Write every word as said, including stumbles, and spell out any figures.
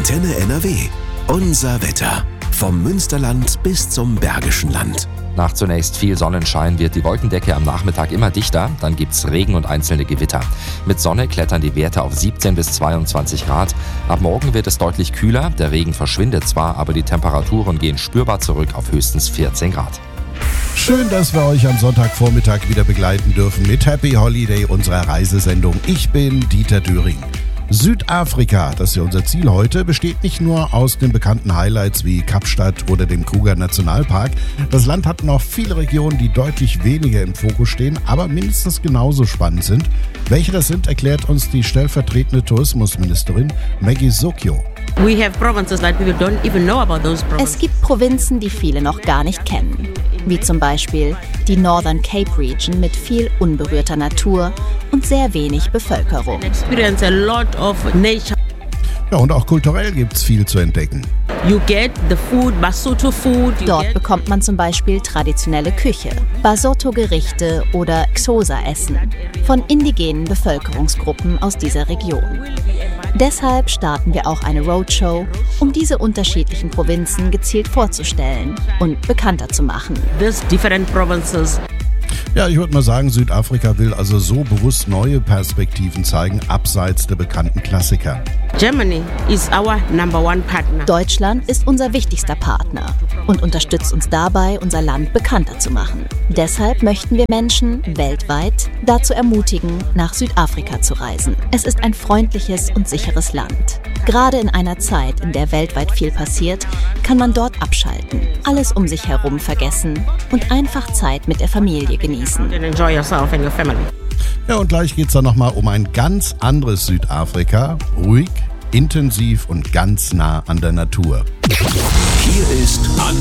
Antenne N R W. Unser Wetter. Vom Münsterland bis zum Bergischen Land. Nach zunächst viel Sonnenschein wird die Wolkendecke am Nachmittag immer dichter, dann gibt's Regen und einzelne Gewitter. Mit Sonne klettern die Werte auf siebzehn bis zweiundzwanzig Grad. Ab morgen wird es deutlich kühler, der Regen verschwindet zwar, aber die Temperaturen gehen spürbar zurück auf höchstens vierzehn Grad. Schön, dass wir euch am Sonntagvormittag wieder begleiten dürfen mit Happy Holiday, unserer Reisesendung. Ich bin Dieter Döring. Südafrika, das ist ja unser Ziel heute, besteht nicht nur aus den bekannten Highlights wie Kapstadt oder dem Kruger Nationalpark. Das Land hat noch viele Regionen, die deutlich weniger im Fokus stehen, aber mindestens genauso spannend sind. Welche das sind, erklärt uns die stellvertretende Tourismusministerin Maggie Sokyo. Es gibt Provinzen, die viele noch gar nicht kennen, wie zum Beispiel die Northern Cape Region mit viel unberührter Natur und sehr wenig Bevölkerung. Ja, und auch kulturell gibt's viel zu entdecken. Dort bekommt man zum Beispiel traditionelle Küche, Basotho-Gerichte oder Xhosa-Essen von indigenen Bevölkerungsgruppen aus dieser Region. Deshalb starten wir auch eine Roadshow, um diese unterschiedlichen Provinzen gezielt vorzustellen und bekannter zu machen. Ja, ich würde mal sagen, Südafrika will also so bewusst neue Perspektiven zeigen, abseits der bekannten Klassiker. Deutschland ist unser wichtigster Partner und unterstützt uns dabei, unser Land bekannter zu machen. Deshalb möchten wir Menschen weltweit dazu ermutigen, nach Südafrika zu reisen. Es ist ein freundliches und sicheres Land. Gerade in einer Zeit, in der weltweit viel passiert, kann man dort abschalten, alles um sich herum vergessen und einfach Zeit mit der Familie genießen. Ja, und gleich geht's dann nochmal um ein ganz anderes Südafrika. Ruhig, intensiv und ganz nah an der Natur. Hier ist